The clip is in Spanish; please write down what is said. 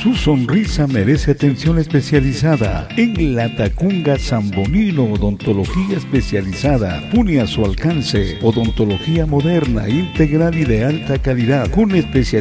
Su sonrisa merece atención especializada. En La Tacunga San Bonino, odontología especializada. Pone a su alcance odontología moderna, integral y de alta calidad, con especialidad